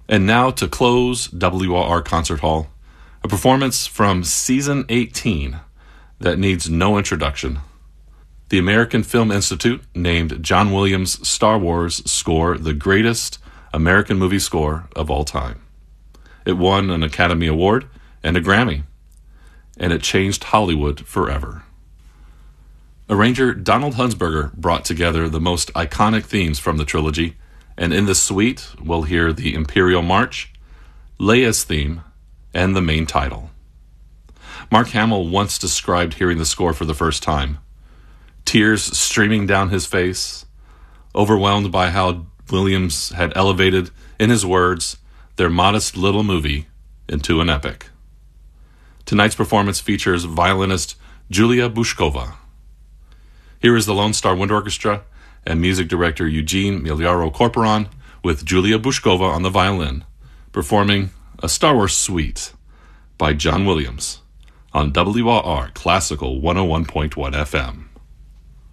And now to close WOR Concert Hall, a performance from Season 18 that needs no introduction. The American Film Institute named John Williams' Star Wars score the greatest American movie score of all time. It won an Academy Award and a Grammy, and it changed Hollywood forever. Arranger Donald Hunsberger brought together the most iconic themes from the trilogy, and in this suite we'll hear the Imperial March, Leia's theme, and the main title. Mark Hamill once described hearing the score for the first time. Tears streaming down his face, overwhelmed by how Williams had elevated, in his words, their modest little movie into an epic. Tonight's performance features violinist Julia Bushkova. Here is the Lone Star Wind Orchestra and music director Eugene Miliaro Corporon with Julia Bushkova on the violin, performing a Star Wars suite by John Williams on WOR Classical 101.1 FM.